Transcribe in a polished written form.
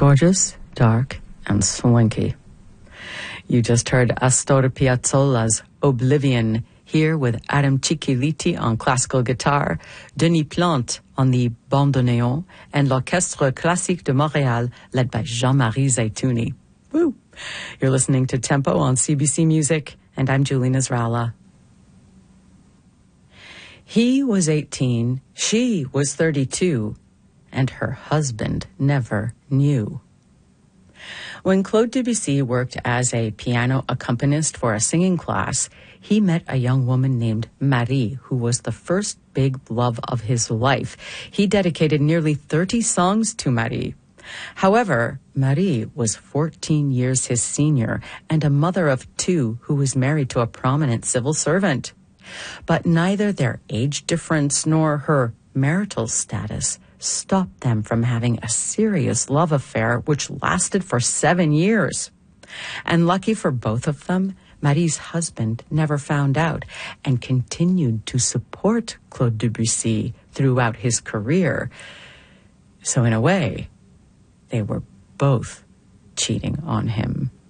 gorgeous, dark, and swanky. You just heard Astor Piazzolla's Oblivion, here with Adam Cicchiliti on classical guitar, Denis Plante on the bandoneon, and l'Orchestre Classique de Montréal, led by Jean-Marie Zaitouni. Woo! You're listening to Tempo on CBC Music, and I'm Julie Nasrallah. He was 18, she was 32, and her husband never knew. When Claude Debussy worked as a piano accompanist for a singing class, he met a young woman named Marie, who was the first big love of his life. He dedicated nearly 30 songs to Marie. However, Marie was 14 years his senior and a mother of 2 who was married to a prominent civil servant. But neither their age difference nor her marital status stopped them from having a serious love affair which lasted for 7 years. And lucky for both of them, Marie's husband never found out and continued to support Claude Debussy throughout his career. So in a way, they were both cheating on him.